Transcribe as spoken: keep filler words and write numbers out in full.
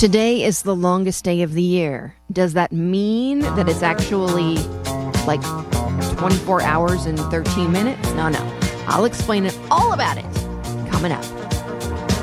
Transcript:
Today is the longest day of the year. Does that mean that it's actually like twenty-four hours and thirteen minutes? No, no. I'll explain it all about it coming up.